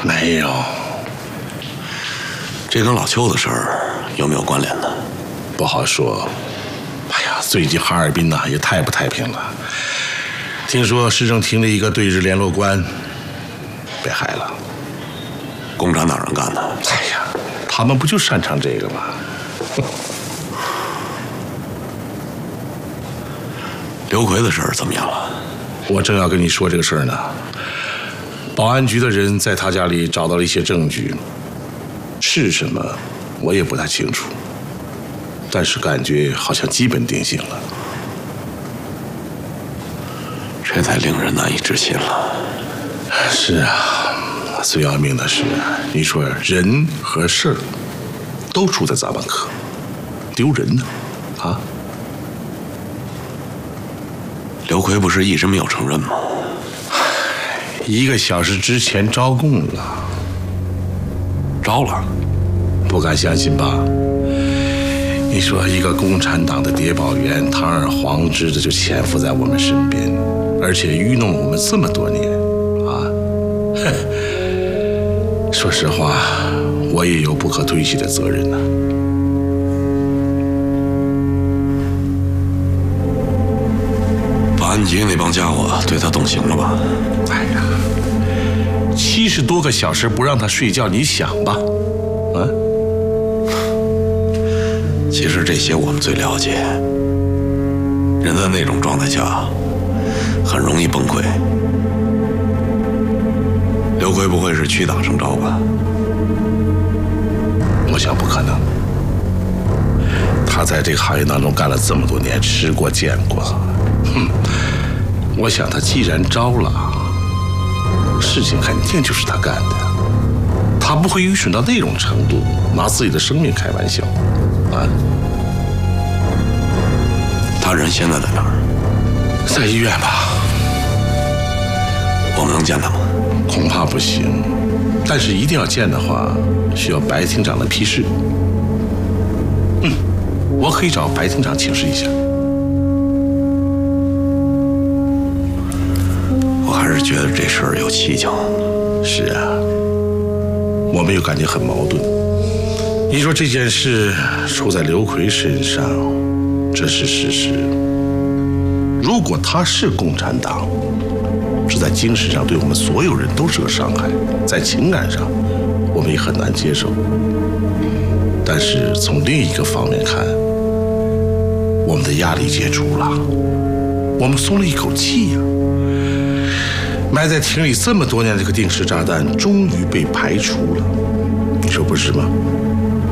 没有。 这跟老邱的事儿有没有关联呢？ 不好说。哎呀，最近哈尔滨呐也太不太平了。听说市政厅的一个对日联络官被害了。 共产党人干的？ 哎呀，他们不就擅长这个吗？ 刘奎的事儿怎么样了？ 我正要跟你说这个事儿呢。保安局的人在他家里找到了一些证据，是什么我也不太清楚，但是感觉好像基本定性了。 这才令人难以置信了。 是啊，最要命的是，你说人和事儿都出在咱们科，丢人呢，啊？ 刘奎不是一直没有承认吗 ？1个小时之前招供了。 招了？ 不敢相信吧？你说一个共产党的谍报员堂而皇之的就潜伏在我们身边，而且愚弄了我们这么多年，啊？说实话，我也有不可推卸的责任呢。 保安局那帮家伙对他动刑了吧？ 哎呀，70多个小时不让他睡觉，你想吧，啊？ 其实这些我们最了解。人在那种状态下，很容易崩溃。刘奎不会是屈打成招吧？ 我想不可能。他在这个行业当中干了这么多年，吃过见过。我想他既然招了，事情肯定就是他干的。他不会愚蠢到那种程度，拿自己的生命开玩笑，啊？ 他人现在在哪儿？ 在医院吧。 我们能见他吗？ 恐怕不行，但是一定要见的话，需要白厅长的批示。我可以找白厅长请示一下。 我还是觉得这事儿有蹊跷。 是啊，我们又感觉很矛盾。你说这件事出在刘奎身上，这是事实。如果他是共产党，这在精神上对我们所有人都是个伤害，在情感上我们也很难接受。但是从另一个方面看，我们的压力解除了，我们松了一口气呀。埋在厅里这么多年的这个定时炸弹终于被排除了，你说不是吗？